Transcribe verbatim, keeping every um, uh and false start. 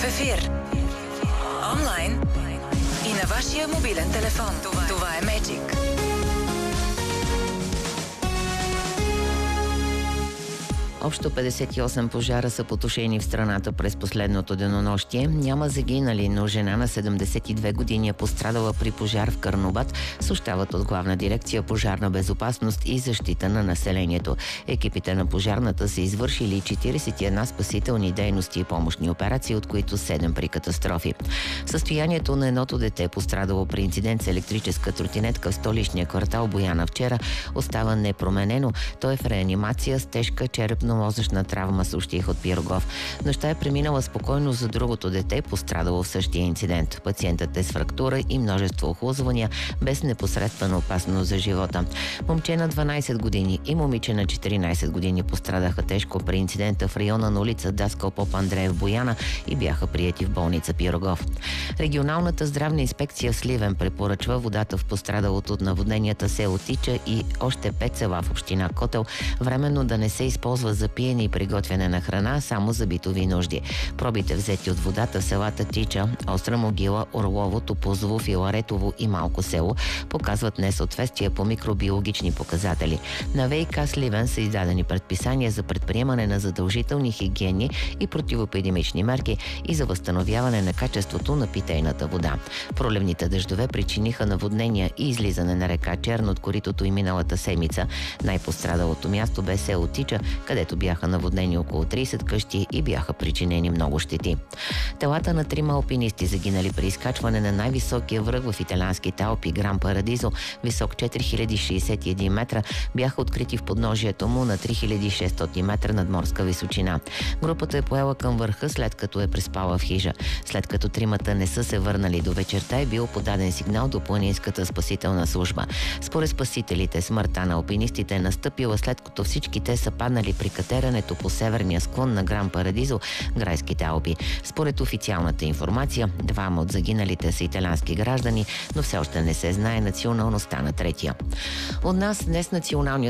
В ефир. Онлайн и на вашия мобилен телефон. Това, Това е Magic. Общо петдесет и осем пожара са потушени в страната през последното денонощие. Няма загинали, но жена на седемдесет и две години е пострадала при пожар в Карнобат, съобщават от Главна дирекция пожарна безопасност и защита на населението. Екипите на пожарната са извършили четиридесет и една спасителни дейности и помощни операции, от които седем при катастрофи. Състоянието на едното дете, пострадало при инцидент с електрическа тротинетка в столичния квартал Бояна вчера, остава непроменено. Той е в реанимация с тежка черепно мозъчна травма, съобщих от Пирогов. Нощта е преминала спокойно за другото дете, пострадало в същия инцидент. Пациентът е с фрактура и множество охлузвания, без непосредствена опасност за живота. Момче на дванадесет години и момиче на четиринадесет години пострадаха тежко при инцидента в района на улица Даскал Поп Андреев Бояна и бяха приети в болница Пирогов. Регионалната здравна инспекция в Сливен препоръчва водата в пострадалото от наводненията село Тича и още пет села в община Котел временно да не се използва за пиене и приготвяне на храна, само за битови нужди. Пробите, взети от водата в селата Тича, Остра могила, Орлово, Топозово, Филаретово и Малко село, показват несъответствия по микробиологични показатели. На ВиК Сливен са издадени предписания за предприемане на задължителни хигиенни и противоепидемични мерки и за възстановяване на качеството на питейната вода. Проливните дъждове причиниха наводнения и излизане на река Черно от коритото и миналата седмица. Най-пострадалото място бе село Тича, където бяха наводнени около тридесет къщи и бяха причинени много щети. Телата на трима алпинисти, загинали при изкачване на най-високия връх в италианските Алпи Гран Парадизо, висок четири хиляди шестдесет и един метра, бяха открити в подножието му на три хиляди и шестстотин метра надморска височина. Групата е поела към върха, след като е преспала в хижа. След като тримата не са се върнали до вечерта, е бил подаден сигнал до планинската спасителна служба. Според спасителите, смъртта на алпинистите е настъпила след като всички те са паднали при катерането по северния склон на Гран Парадизо, Грайските Алпи. Според официалната информация, двама от загиналите са италиански граждани, но все още не се знае националността на третия. От нас днес националният